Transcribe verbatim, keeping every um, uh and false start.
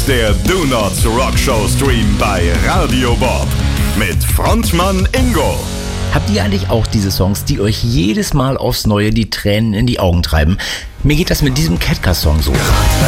ist der Do Not Rock Show Stream bei Radio Bob mit Frontmann Ingo. Habt ihr eigentlich auch diese Songs, die euch jedes Mal aufs Neue die Tränen in die Augen treiben? Mir geht das mit diesem Catcar-Song so.